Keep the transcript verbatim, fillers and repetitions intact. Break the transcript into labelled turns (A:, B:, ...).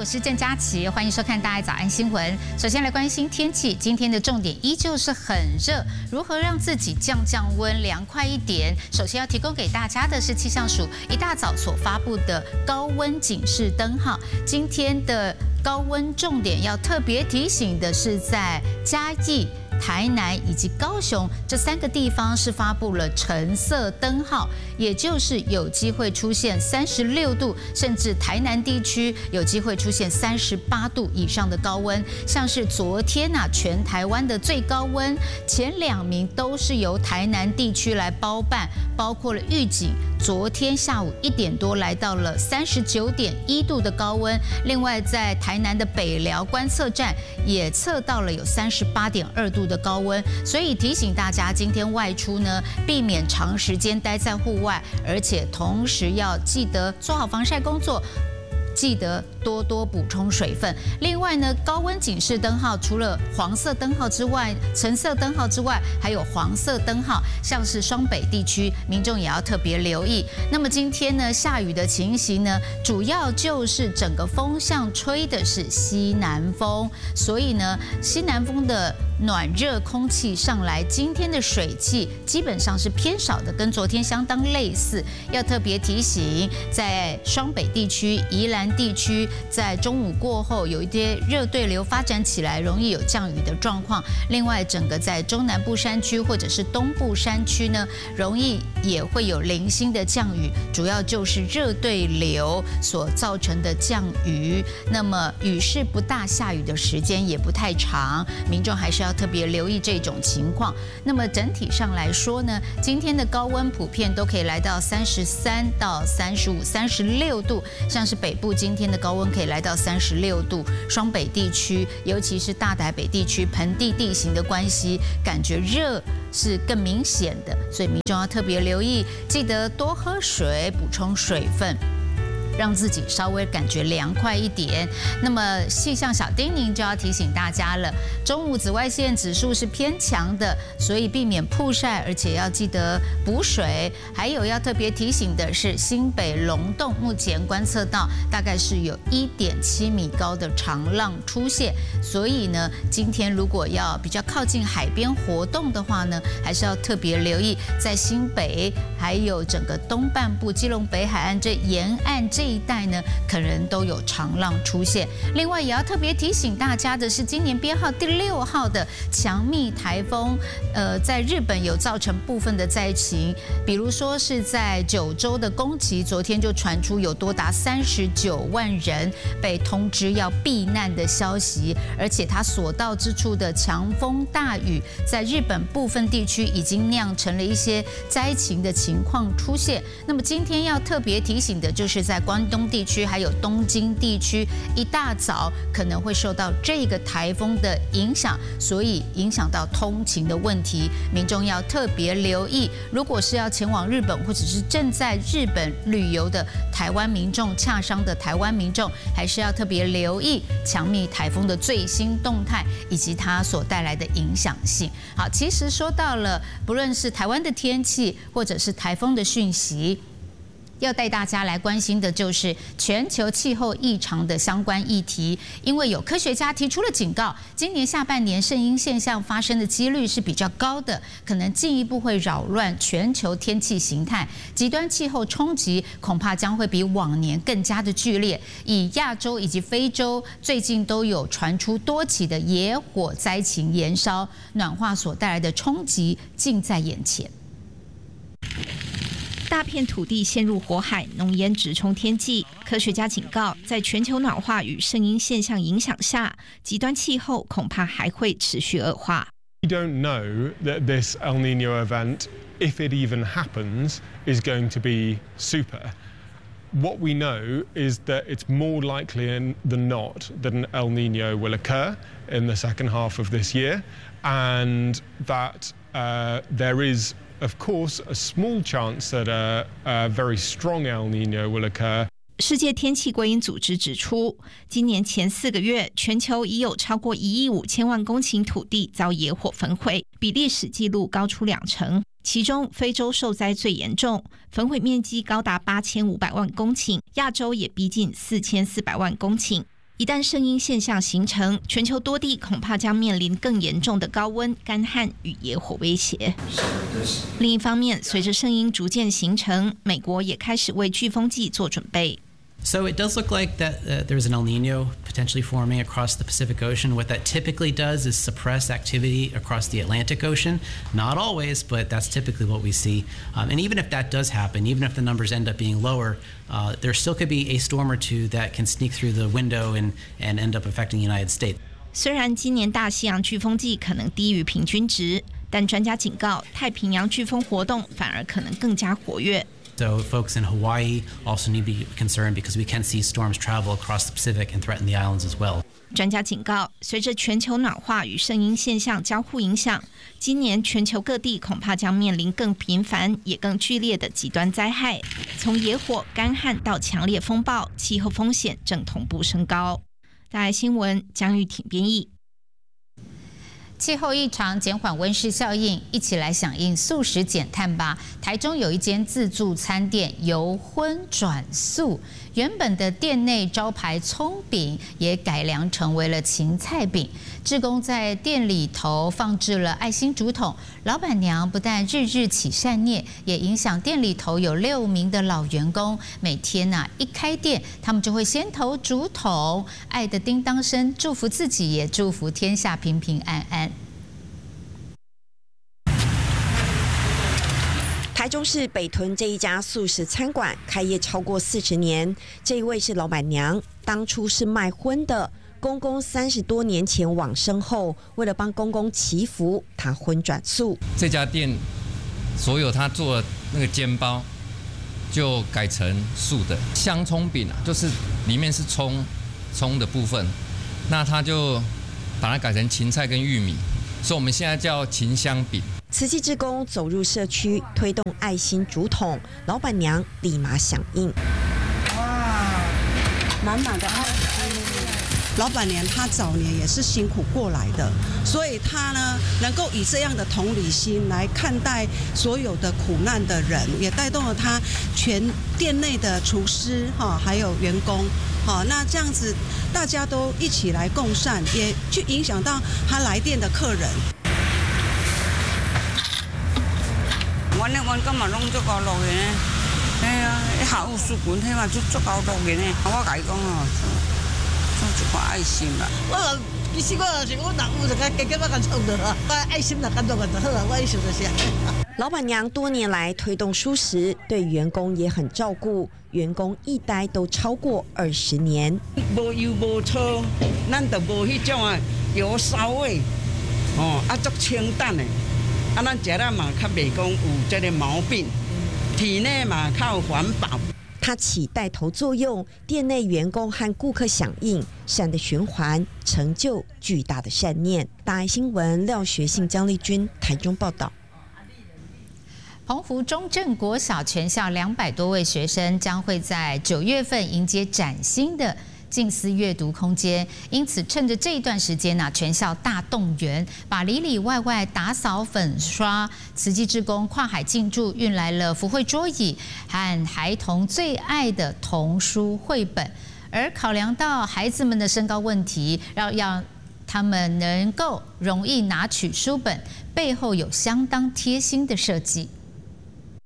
A: 我是郑佳琪，欢迎收看《大爱早安新闻》。首先来关心天气，今天的重点依旧是很热，如何让自己降降温、凉快一点？首先要提供给大家的是气象署一大早所发布的高温警示灯号。今天的高温重点要特别提醒的是，在嘉义、台南以及高雄这三个地方是发布了橙色灯号，也就是有机会出现三十六度，甚至台南地区有机会出现三十八度以上的高温。像是昨天啊，全台湾的最高温前两名都是由台南地区来包办，包括了玉井，昨天下午一点多来到了三十九点一度的高温。另外，在台南的北寮观测站也测到了有三十八点二度的高温，所以提醒大家今天外出呢，避免长时间待在户外，而且同时要记得做好防晒工作。记得多多补充水分。另外呢，高温警示灯号除了黄色灯号之外，橙色灯号之外，还有黄色灯号，像是双北地区，民众也要特别留意。那么今天呢，下雨的情形呢，主要就是整个风向吹的是西南风，所以呢，西南风的暖热空气上来，今天的水汽基本上是偏少的，跟昨天相当类似。要特别提醒，在双北地区、宜兰地区，在中午过后有一些热对流发展起来，容易有降雨的状况。另外，整个在中南部山区或者是东部山区呢，容易也会有零星的降雨，主要就是热对流所造成的降雨。那么雨势不大，下雨的时间也不太长，民众还是要特别留意这种情况。那么整体上来说呢，今天的高温普遍都可以来到三十三到三十五、三十六度，像是北部今天的高温可以来到三十六度，双北地区，尤其是大台北地区盆地地形的关系，感觉热是更明显的，所以民众要特别留意，记得多喝水，补充水分，让自己稍微感觉凉快一点。那么气象小叮咛就要提醒大家了，中午紫外线指数是偏强的，所以避免曝晒，而且要记得补水。还有要特别提醒的是，新北龙洞目前观测到大概是有 一点七米高的长浪出现，所以呢，今天如果要比较靠近海边活动的话呢，还是要特别留意，在新北还有整个东半部基隆北海岸这沿岸这这一带呢，可能都有长浪出现。另外，也要特别提醒大家的是，今年编号第六号的强密台风，呃，在日本有造成部分的灾情，比如说是在九州的宫崎，昨天就传出有多达三十九万人被通知要避难的消息，而且它所到之处的强风大雨，在日本部分地区已经酿成了一些灾情的情况出现。那么今天要特别提醒的就是在关东地区还有东京地区，一大早可能会受到这个台风的影响，所以影响到通勤的问题，民众要特别留意。如果是要前往日本或者是正在日本旅游的台湾民众、洽商的台湾民众，还是要特别留意强密台风的最新动态以及它所带来的影响性。好，其实说到了，不论是台湾的天气或者是台风的讯息，要带大家来关心的就是全球气候异常的相关议题，因为有科学家提出了警告，今年下半年圣婴现象发生的几率是比较高的，可能进一步会扰乱全球天气形态，极端气候冲击恐怕将会比往年更加的剧烈。以亚洲以及非洲最近都有传出多起的野火灾情延烧，暖化所带来的冲击近在眼前。
B: 大片土地陷入火海，浓烟直冲天际。科学家警告，在全球暖化与圣婴现象影响下，极端气候恐怕还会持续恶化。
C: We don't know that this El Niño event, if it even happens, is going to be super. What we know is that it's more likely than not that an El Niño will occur in the second half of this year, and that uh, there is, of course, a small chance that a, a very strong El Niño will occur.
B: 世界天气归因组织指出，今年前四个月，全球已有超过一亿五千万公顷土地遭野火焚毁，比历史纪录高出两成。其中，非洲受灾最严重，焚毁面积高达八千五百万公顷，亚洲也逼近四千四百万公顷。 一旦圣婴现象形成，全球多地恐怕将面临更严重的高温、干旱与野火威胁。另一方面，随着圣婴逐渐形成，美国也开始为飓风季做准备。
D: So it does look like that uh, there's an El Nino potentially forming across the Pacific Ocean. What that typically does is suppress activity across the Atlantic Ocean. Not always, but that's typically what we see. Um, and even if that does happen, even if the numbers end up being lower, uh, there still could be a storm or two that can sneak through the window and, and end up affecting the United States.
B: 虽然今年大西洋飓风季可能低于平均值，但专家警告，太平洋飓风活动反而可能更加活跃。
D: So folks in Hawaii also need to be concerned because we can see storms travel across the Pacific and threaten the islands as well.
B: 专家警告，随着全球暖化与圣婴现象交互影响，今年全球各地恐怕将面临更频繁也更剧烈的极端灾害，从野火、干旱到强烈风暴，气候风险正同步升高。大爱新闻江玉挺编译。
A: 气候异常减缓温室效应，一起来响应素食减碳吧！台中有一间自助餐店由荤转素，原本的店内招牌葱饼也改良成为了芹菜饼。志工在店里头放置了爱心竹筒，老板娘不但日日起善念，也影响店里头有六名的老员工。每天呐、啊、一开店，他们就会先投竹筒，爱的叮当声，祝福自己，也祝福天下平平安安。
E: 台中市北屯这一家素食餐馆开业超过四十年，这一位是老板娘，当初是卖荤的。公公三十多年前往生后，为了帮公公祈福，他荤转素。
F: 这家店所有他做的那个煎包就改成素的，香葱饼啊，就是里面是葱葱的部分，那他就把它改成芹菜跟玉米，所以我们现在叫芹香饼。
E: 慈济志工走入社区，推动爱心竹筒，老板娘立马响应。
G: 哇，满满的爱心！老板娘她早年也是辛苦过来的，所以她呢能够以这样的同理心来看待所有的苦难的人，也带动了她全店内的厨师哈，还有员工。好，那这样子大家都一起来共善，也去影响到他来店的客人。
H: 阮咧，阮今嘛拢足高乐嘅呢。哎呀，一下午书馆起码足足高乐嘅呢。我甲伊讲哦，做一块爱心啦。
I: 我其实我就是我人有就加加我甲创的啊，我爱心啦，感动就好啊，我意思就是。
E: 老板娘多年来推动蔬食，对员工也很照顾，员工一待都超过二十年。
H: 无油无醋，咱就无迄种啊油骚味，哦，啊足清淡的。啊，咱食了嘛，较袂讲有这个毛病，体内嘛较环保。
E: 他起带头作用，店内员工和顾客响应，善的循环，成就巨大的善念。大爱新闻廖学信、江丽君台中报道。
A: 澎湖中正国小全校两百多位学生将会在九月份迎接崭新的静思阅读空间，因此趁着这一段时间呢、啊，全校大动员，把里里外外打扫粉刷。慈济志工跨海进驻，运来了福慧桌椅和孩童最爱的童书绘本。而考量到孩子们的身高问题，要让他们能够容易拿取书本，背后有相当贴心的设计。